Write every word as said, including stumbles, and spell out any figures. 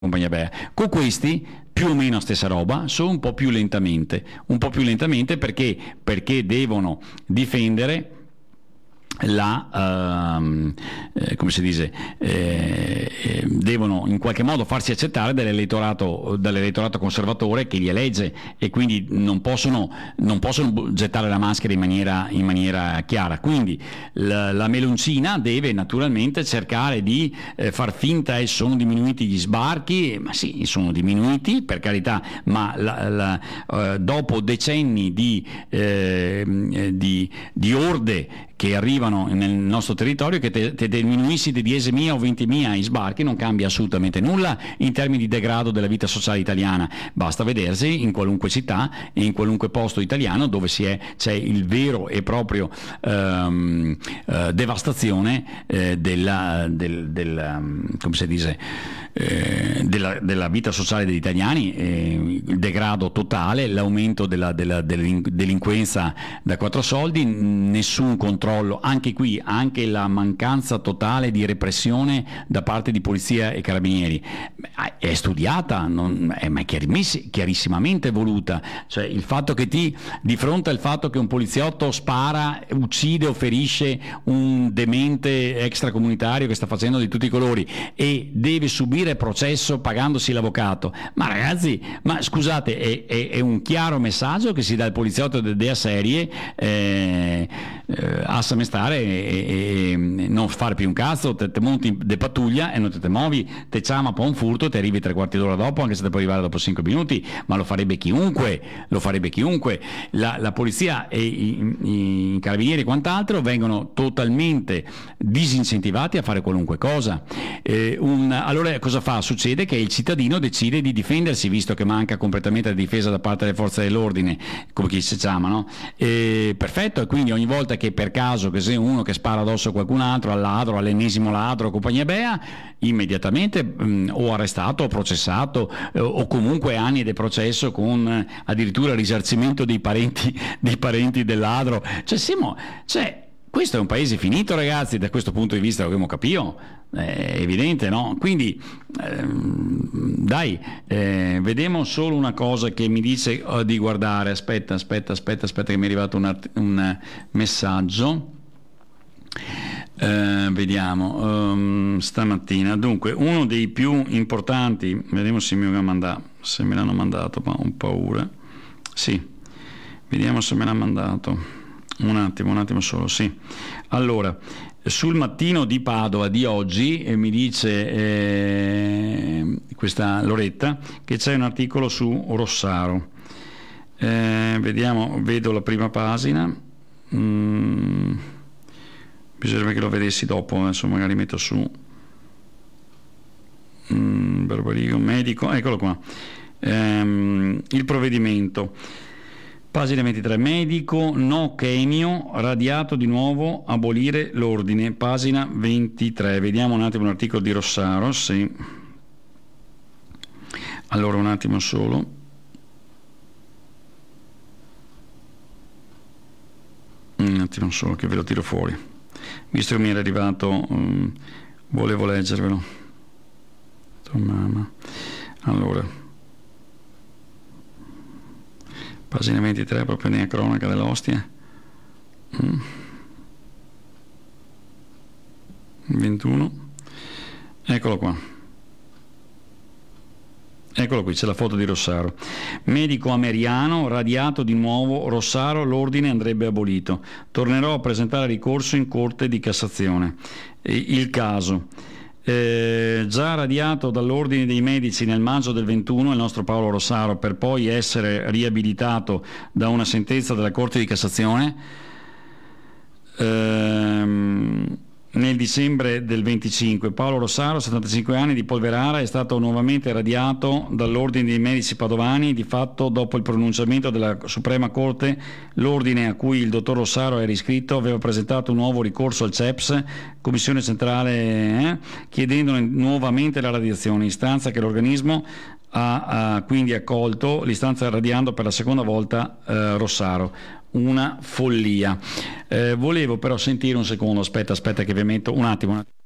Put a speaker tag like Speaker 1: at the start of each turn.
Speaker 1: compagnia Bea. Con questi più o meno stessa roba, solo un po' più lentamente, un po' più lentamente perché, perché devono difendere la uh, eh, come si dice eh, eh, devono in qualche modo farsi accettare dall'elettorato, dall'elettorato conservatore che li elegge, e quindi non possono, non possono gettare la maschera in maniera, in maniera chiara. Quindi la, la Meloncina deve naturalmente cercare di eh, far finta che sono diminuiti gli sbarchi, ma sì, sono diminuiti per carità, ma la, la, uh, dopo decenni di, eh, di, di orde che arrivano nel nostro territorio, che te, te diminuissi di diecimila o ventimila i sbarchi non cambia assolutamente nulla in termini di degrado della vita sociale italiana. Basta vedersi in qualunque città e in qualunque posto italiano dove si è, c'è il vero e proprio ehm, eh, devastazione eh, della, del, del, come si dice, eh, della, della vita sociale degli italiani, eh, il degrado totale, l'aumento della, della, della delinquenza da quattro soldi, nessun controllo. Anche qui, anche la mancanza totale di repressione da parte di polizia e carabinieri è studiata, non, è, ma è chiariss- chiarissimamente voluta. Cioè il fatto che ti, di fronte al fatto che un poliziotto spara, uccide o ferisce un demente extracomunitario che sta facendo di tutti i colori e deve subire processo pagandosi l'avvocato, ma ragazzi, ma scusate, è, è, è un chiaro messaggio che si dà al poliziotto de dea serie, eh, eh, a stare e, e, e non fare più un cazzo, te, te monti de pattuglia e non te, te muovi, te chiama per un furto, te arrivi tre quarti d'ora dopo, anche se te puoi arrivare dopo cinque minuti, ma lo farebbe chiunque, lo farebbe chiunque. La, la polizia e i, i carabinieri e quant'altro vengono totalmente disincentivati a fare qualunque cosa. Eh, un, allora cosa fa? Succede che il cittadino decide di difendersi, visto che manca completamente la difesa da parte delle forze dell'ordine, come chi si chiama, no? Eh, perfetto, e quindi ogni volta che per caso che sia uno che spara addosso a qualcun altro, al ladro, all'ennesimo ladro, compagnia Bea, immediatamente mh, o arrestato o processato, eh, o comunque anni di processo con eh, addirittura risarcimento dei parenti, dei parenti del ladro. Cioè, siamo, cioè, questo è un paese finito, ragazzi, da questo punto di vista, lo abbiamo capito, è evidente, no? Quindi ehm, dai, eh, vediamo solo una cosa che mi dice oh, di guardare. Aspetta, aspetta, aspetta, aspetta che mi è arrivato un, un messaggio. Eh, vediamo um, stamattina. Dunque, uno dei più importanti, vediamo se mi, mandato, se me l'hanno mandato, ma ho paura. Sì, vediamo se me l'ha mandato. Un attimo, un attimo solo, sì. Allora, sul Mattino di Padova di oggi eh, mi dice eh, questa Loretta che c'è un articolo su Rossaro. Eh, vediamo, vedo la prima pagina. Mm, bisognerebbe che lo vedessi dopo, adesso magari metto su mm, Barbarigo, medico, eccolo qua. Ehm, il provvedimento. Pagina ventitré, medico, no chemio, radiato di nuovo, abolire l'ordine. Pagina ventitré, vediamo un attimo l'articolo di Rossaro, sì. Allora un attimo solo. Un attimo solo che ve lo tiro fuori. Visto che mi era arrivato, um, volevo leggervelo. Mamma. Allora. Pagina ventitré, proprio nella cronaca dell'ostia. Mm. ventuno. Eccolo qua. Eccolo qui, c'è la foto di Rossaro. Medico ameriano, radiato di nuovo, Rossaro, l'ordine andrebbe abolito. Tornerò a presentare ricorso in Corte di Cassazione. E il caso. Eh, già radiato dall'ordine dei medici nel maggio del ventuno il nostro Paolo Rossaro, per poi essere riabilitato da una sentenza della Corte di Cassazione ehm, nel dicembre del venticinque. Paolo Rossaro, settantacinque anni, di Polverara, è stato nuovamente radiato dall'ordine dei medici padovani. Di fatto, dopo il pronunciamento della Suprema Corte, l'ordine a cui il dottor Rossaro era iscritto aveva presentato un nuovo ricorso al C E P S, Commissione Centrale, eh, chiedendone nuovamente la radiazione, istanza che l'organismo ha, ha quindi accolto, l'istanza radiando per la seconda volta eh, Rossaro. Una follia. Eh, volevo però sentire un secondo, aspetta, aspetta che vi metto un attimo. Un attimo.